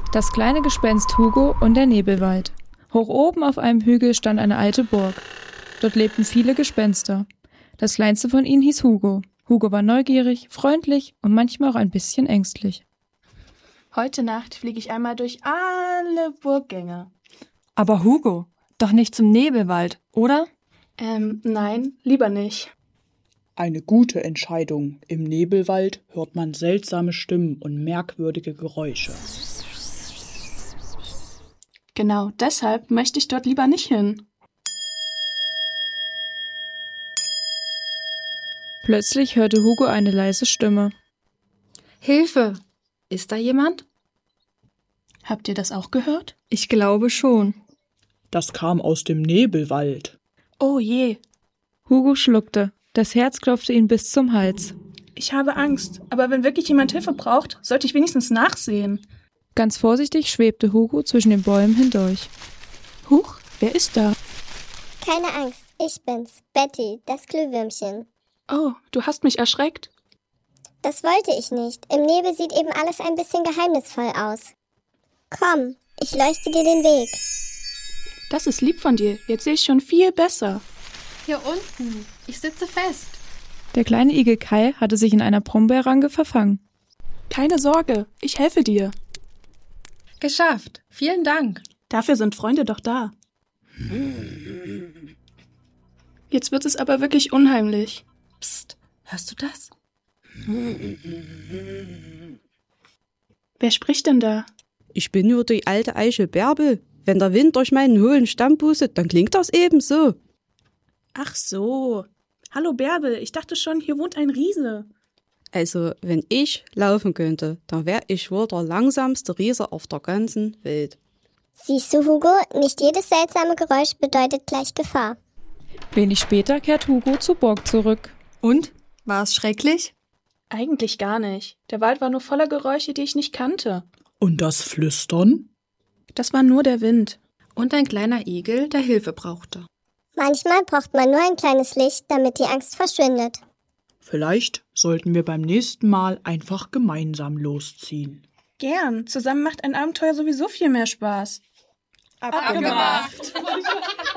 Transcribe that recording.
Das kleine Gespenst Hugo und der Nebelwald. Hoch oben auf einem Hügel stand eine alte Burg. Dort lebten viele Gespenster. Das kleinste von ihnen hieß Hugo. Hugo war neugierig, freundlich und manchmal auch ein bisschen ängstlich. Heute Nacht fliege ich einmal durch alle Burggänge. Aber Hugo, doch nicht zum Nebelwald, oder? Nein, lieber nicht. Eine gute Entscheidung. Im Nebelwald hört man seltsame Stimmen und merkwürdige Geräusche. Genau deshalb möchte ich dort lieber nicht hin. Plötzlich hörte Hugo eine leise Stimme. Hilfe! Ist da jemand? Habt ihr das auch gehört? Ich glaube schon. Das kam aus dem Nebelwald. Oh je, Hugo schluckte. Das Herz klopfte ihm bis zum Hals. ich habe Angst. Aber wenn wirklich jemand Hilfe braucht, sollte ich wenigstens nachsehen. Ganz vorsichtig schwebte Hugo zwischen den Bäumen hindurch. Huch, wer ist da? Keine Angst, ich bin's, Betty, das Glühwürmchen. Oh, du hast mich erschreckt. Das wollte ich nicht. Im Nebel sieht eben alles ein bisschen geheimnisvoll aus. Komm, ich leuchte dir den Weg. Das ist lieb von dir. Jetzt sehe ich schon viel besser. Hier unten. Ich sitze fest. Der kleine Igel Kai hatte sich in einer Brombeerranke verfangen. Keine Sorge, ich helfe dir. Geschafft. Vielen Dank. Dafür sind Freunde doch da. Jetzt wird es aber wirklich unheimlich. Psst, hörst du das? Wer spricht denn da? Ich bin nur die alte Eiche Bärbel. Wenn der Wind durch meinen hohlen Stamm pustet, dann klingt das eben so. Ach so. Hallo Bärbel, ich dachte schon, hier wohnt ein Riese. Also, wenn ich laufen könnte, dann wäre ich wohl der langsamste Riese auf der ganzen Welt. Siehst du, Hugo, nicht jedes seltsame Geräusch bedeutet gleich Gefahr. Wenig später kehrt Hugo zur Burg zurück. Und? War es schrecklich? Eigentlich gar nicht. Der Wald war nur voller Geräusche, die ich nicht kannte. Und das Flüstern? Das war nur der Wind. Und ein kleiner Igel, der Hilfe brauchte. Manchmal braucht man nur ein kleines Licht, damit die Angst verschwindet. Vielleicht sollten wir beim nächsten Mal einfach gemeinsam losziehen. Gern. Zusammen macht ein Abenteuer sowieso viel mehr Spaß. Abgemacht.